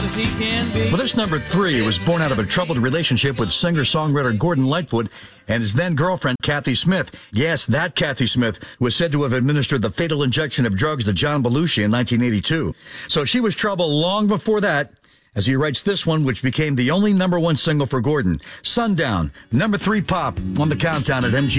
hot as he can be. Well, this number 3 was born out of a troubled relationship with singer-songwriter Gordon Lightfoot and his then-girlfriend, Kathy Smith. Yes, that Kathy Smith was said to have administered the fatal injection of drugs to John Belushi in 1982. So she was trouble long before that, as he writes this one, which became the only number 1 single for Gordon. Sundown, number 3 pop on the countdown at MG.